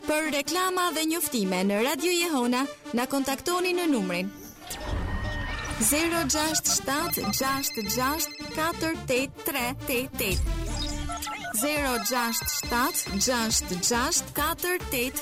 Për reklama dhe njoftime në Radio Jehona, na kontaktoni në numrin 067-66-48388 067-66-488